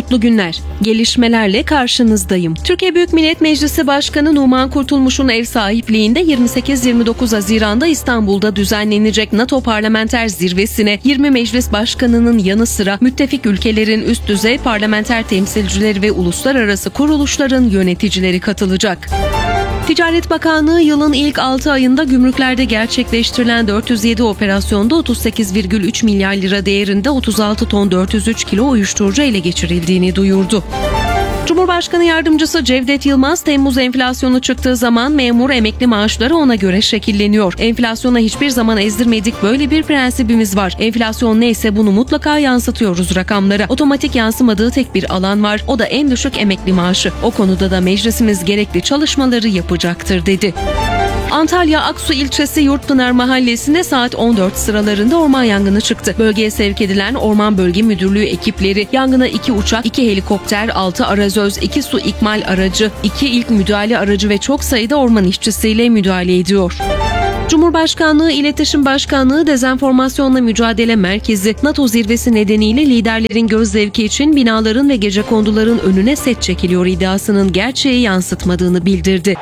mutlu günler. Gelişmelerle karşınızdayım. Türkiye Büyük Millet Meclisi Başkanı Numan Kurtulmuş'un ev sahipliğinde 28-29 Haziran'da İstanbul'da düzenlenecek NATO Parlamenter Zirvesi'ne 20 meclis başkanının yanı sıra müttefik ülkelerin üst düzey parlamenter temsilcileri ve uluslararası kuruluşların yöneticileri katılacak. Ticaret Bakanlığı yılın ilk 6 ayında gümrüklerde gerçekleştirilen 407 operasyonda 38,3 milyar lira değerinde 36 ton 403 kilo uyuşturucu ele geçirildiğini duyurdu. Cumhurbaşkanı Yardımcısı Cevdet Yılmaz, Temmuz enflasyonu çıktığı zaman memur emekli maaşları ona göre şekilleniyor. Enflasyona hiçbir zaman ezdirmedik, böyle bir prensibimiz var. Enflasyon neyse bunu mutlaka yansıtıyoruz rakamlara. Otomatik yansımadığı tek bir alan var, o da en düşük emekli maaşı. O konuda da meclisimiz gerekli çalışmaları yapacaktır dedi. Antalya Aksu ilçesi Yurtpınar mahallesinde saat 14 sıralarında orman yangını çıktı. Bölgeye sevk edilen Orman Bölge Müdürlüğü ekipleri yangına 2 uçak, 2 helikopter, 6 arazöz, 2 su ikmal aracı, 2 ilk müdahale aracı ve çok sayıda orman işçisiyle müdahale ediyor. Cumhurbaşkanlığı İletişim Başkanlığı Dezenformasyonla Mücadele Merkezi, NATO zirvesi nedeniyle liderlerin göz zevki için binaların ve gecekonduların önüne set çekiliyor iddiasının gerçeği yansıtmadığını bildirdi.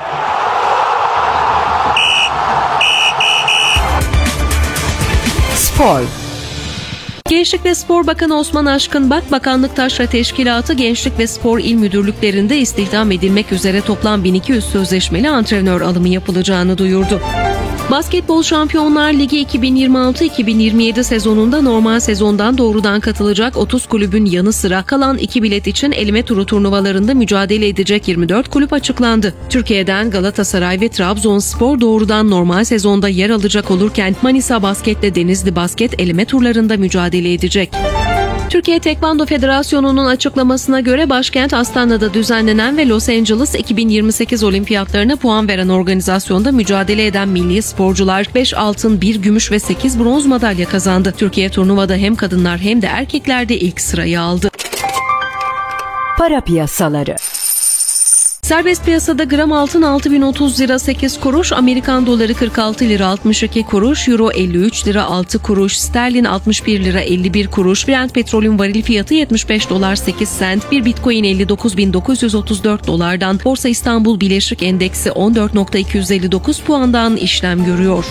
Spor. Gençlik ve Spor Bakanı Osman Aşkınbak, Bakanlık Taşra Teşkilatı Gençlik ve Spor İl Müdürlüklerinde istihdam edilmek üzere toplam 1200 sözleşmeli antrenör alımı yapılacağını duyurdu. Basketbol Şampiyonlar Ligi 2026-2027 sezonunda normal sezondan doğrudan katılacak 30 kulübün yanı sıra kalan 2 bilet için eleme turu turnuvalarında mücadele edecek 24 kulüp açıklandı. Türkiye'den Galatasaray ve Trabzonspor doğrudan normal sezonda yer alacak olurken Manisa Basket'le Denizli Basket eleme turlarında mücadele edecek. Türkiye Tekvando Federasyonu'nun açıklamasına göre başkent Astana'da düzenlenen ve Los Angeles 2028 olimpiyatlarına puan veren organizasyonda mücadele eden milli sporcular 5 altın, 1 gümüş ve 8 bronz madalya kazandı. Türkiye turnuvada hem kadınlar hem de erkeklerde ilk sırayı aldı. Para piyasaları. Serbest piyasada gram altın 6030 lira 8 kuruş, Amerikan doları 46 lira 62 kuruş, euro 53 lira 6 kuruş, sterlin 61 lira 51 kuruş, Brent petrolün varil fiyatı 75 dolar 8 sent, bir bitcoin 59.934 dolardan, Borsa İstanbul Bileşik Endeksi 14.259 puandan işlem görüyor.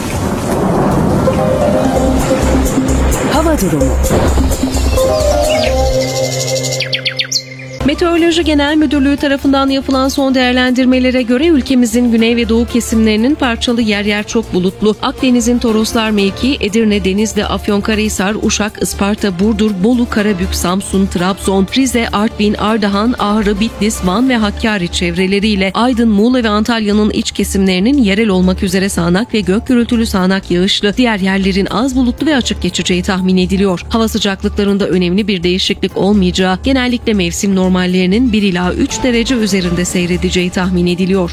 Hava durumu. Meteoroloji Genel Müdürlüğü tarafından yapılan son değerlendirmelere göre ülkemizin güney ve doğu kesimlerinin parçalı yer yer çok bulutlu, Akdeniz'in Toroslar mevkii, Edirne, Denizli, Afyonkarahisar, Uşak, Isparta, Burdur, Bolu, Karabük, Samsun, Trabzon, Rize, Artvin, Ardahan, Ağrı, Bitlis, Van ve Hakkari çevreleriyle Aydın, Muğla ve Antalya'nın iç kesimlerinin yerel olmak üzere sağanak ve gök gürültülü sağanak yağışlı, diğer yerlerin az bulutlu ve açık geçeceği tahmin ediliyor. Hava sıcaklıklarında önemli bir değişiklik olmayacağı, genellikle mevsim normallerinin 1 ila 3 derece üzerinde seyredeceği tahmin ediliyor.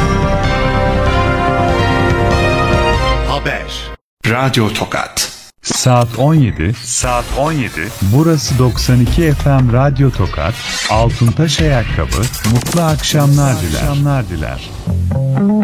Haber. Radyo Tokat. Saat 17. Burası 92 FM Radyo Tokat. Altıntaş Ayakkabı. Mutlu akşamlar diler.